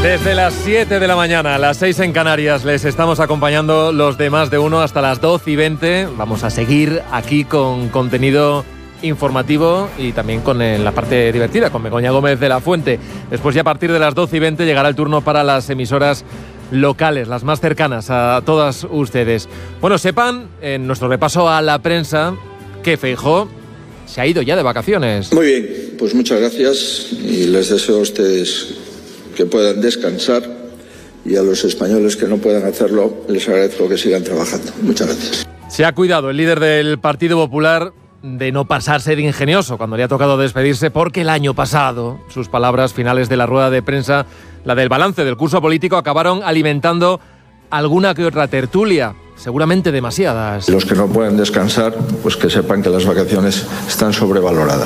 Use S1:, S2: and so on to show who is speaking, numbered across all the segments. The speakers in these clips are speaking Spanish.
S1: Desde las 7 de la mañana, a las 6 en Canarias, les estamos acompañando los de Más de Uno hasta las 12:20. Vamos a seguir aquí con contenido informativo y también con la parte divertida, con Begoña Gómez de la Fuente. Después, ya a partir de las 12:20, llegará el turno para las emisoras locales, las más cercanas a todas ustedes. Bueno, sepan, en nuestro repaso a la prensa, que Feijóo se ha ido ya de vacaciones.
S2: Muy bien, pues muchas gracias y les deseo a ustedes que puedan descansar, y a los españoles que no puedan hacerlo les agradezco que sigan trabajando. Muchas gracias.
S1: Se ha cuidado el líder del Partido Popular de no pasarse de ingenioso cuando le ha tocado despedirse, porque el año pasado sus palabras finales de la rueda de prensa, la del balance del curso político, acabaron alimentando alguna que otra tertulia, seguramente demasiadas.
S2: Los que no pueden descansar, pues que sepan que las vacaciones están sobrevaloradas.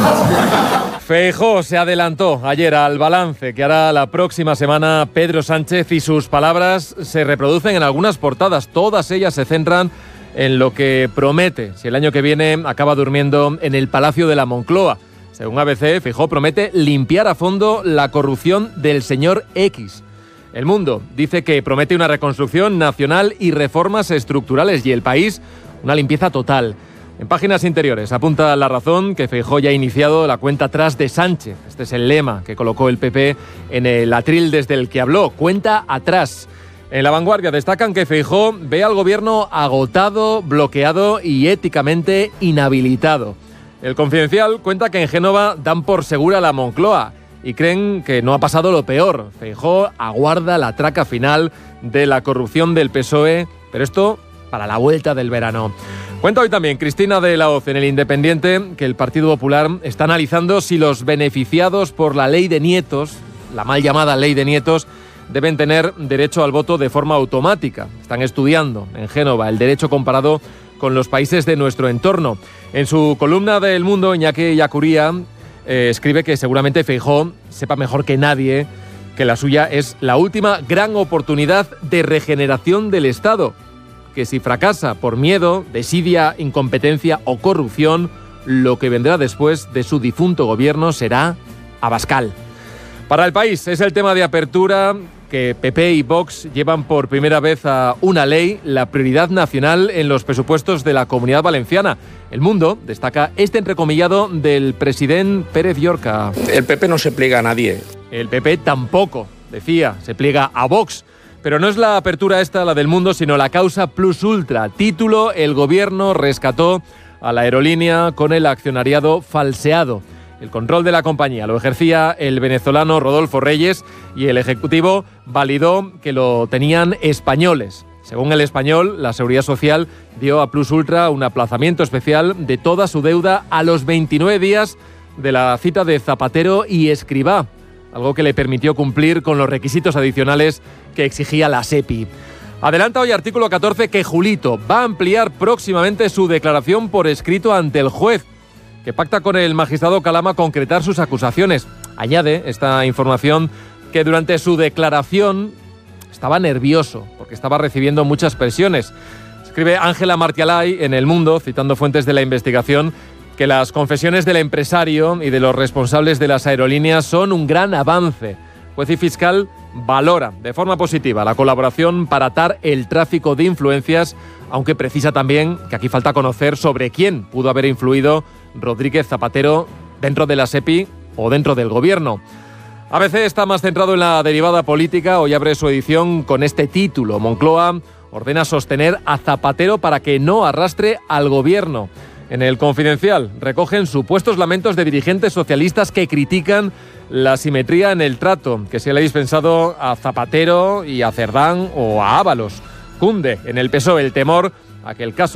S1: Feijóo se adelantó ayer al balance que hará la próxima semana Pedro Sánchez, y sus palabras se reproducen en algunas portadas. Todas ellas se centran en lo que promete si el año que viene acaba durmiendo en el Palacio de la Moncloa. Según ABC, Feijóo promete limpiar a fondo la corrupción del señor X. El Mundo dice que promete una reconstrucción nacional y reformas estructurales, y El País una limpieza total. En páginas interiores apunta La Razón que Feijóo ya ha iniciado la cuenta atrás de Sánchez. Este es el lema que colocó el PP en el atril desde el que habló: cuenta atrás. En La Vanguardia destacan que Feijóo ve al gobierno agotado, bloqueado y éticamente inhabilitado. El Confidencial cuenta que en Génova dan por segura la Moncloa y creen que no ha pasado lo peor. Feijóo aguarda la traca final de la corrupción del PSOE, pero esto para la vuelta del verano. Cuenta hoy también Cristina de la Hoz en El Independiente que el Partido Popular está analizando si los beneficiados por la ley de nietos, la mal llamada ley de nietos, deben tener derecho al voto de forma automática. Están estudiando en Génova el derecho comparado con los países de nuestro entorno. En su columna de El Mundo, Iñaki Yacuría escribe que seguramente Feijóo sepa mejor que nadie que la suya es la última gran oportunidad de regeneración del Estado, que si fracasa por miedo, desidia, incompetencia o corrupción, lo que vendrá después de su difunto gobierno será Abascal. Para El País es el tema de apertura que PP y Vox llevan por primera vez a una ley, la prioridad nacional en los presupuestos de la Comunidad Valenciana. El Mundo destaca este entrecomillado del presidente Pérez Llorca.
S3: El PP no se pliega a nadie.
S1: El PP tampoco, decía, se pliega a Vox. Pero no es la apertura esta la del Mundo, sino la causa plus ultra. Título: el gobierno rescató a la aerolínea con el accionariado falseado. El control de la compañía lo ejercía el venezolano Rodolfo Reyes y el Ejecutivo validó que lo tenían españoles. Según El Español, la Seguridad Social dio a Plus Ultra un aplazamiento especial de toda su deuda a los 29 días de la cita de Zapatero y Escrivá, algo que le permitió cumplir con los requisitos adicionales que exigía la SEPI. Adelanta hoy Artículo 14 que Julito va a ampliar próximamente su declaración por escrito ante el juez, que pacta con el magistrado Calama concretar sus acusaciones. Añade esta información que durante su declaración estaba nervioso porque estaba recibiendo muchas presiones. Escribe Ángela Martialay en El Mundo, citando fuentes de la investigación, que las confesiones del empresario y de los responsables de las aerolíneas son un gran avance. Juez y fiscal valora de forma positiva la colaboración para atar el tráfico de influencias, aunque precisa también que aquí falta conocer sobre quién pudo haber influido Rodríguez Zapatero dentro de la SEPI o dentro del gobierno. ABC está más centrado en la derivada política. Hoy abre su edición con este título: Moncloa ordena sostener a Zapatero para que no arrastre al gobierno. En El Confidencial recogen supuestos lamentos de dirigentes socialistas que critican la simetría en el trato que se le ha dispensado a Zapatero y a Cerdán o a Ábalos. Cunde en el PSOE el temor a que el caso